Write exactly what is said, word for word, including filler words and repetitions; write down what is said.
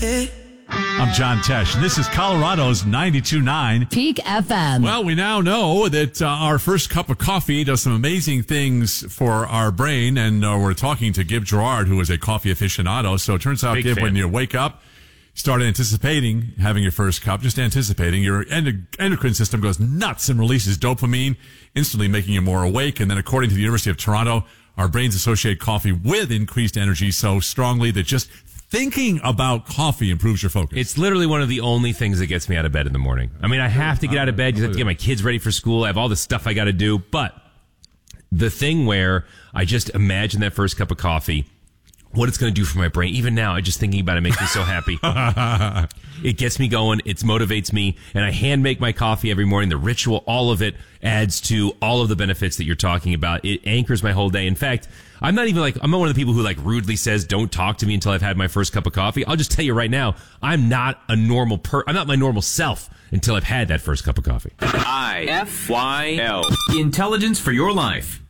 I'm John Tesh, and this is Colorado's ninety-two point nine Peak F M. Well, we now know that uh, our first cup of coffee does some amazing things for our brain, and uh, we're talking to Gib Gerard, who is a coffee aficionado. So it turns out, Big Gib, fan. when you wake up, start anticipating having your first cup, just anticipating, your endo- endocrine system goes nuts and releases dopamine, instantly making you more awake. And then according to the University of Toronto, our brains associate coffee with increased energy so strongly that just thinking about coffee improves your focus. It's literally one of the only things that gets me out of bed in the morning. I mean, I have to get out of bed. I have to get my kids ready for school. I have all this stuff I got to do. But the thing where I just imagine that first cup of coffee, what it's going to do for my brain. Even now, I just thinking about it makes me so happy. It gets me going. It motivates me. And I hand make my coffee every morning. The ritual, all of it adds to all of the benefits that you're talking about. It anchors my whole day. In fact, I'm not even like, I'm not one of the people who like rudely says, don't talk to me until I've had my first cup of coffee. I'll just tell you right now, I'm not a normal per, I'm not my normal self until I've had that first cup of coffee. I F Y L. Intelligence for your life.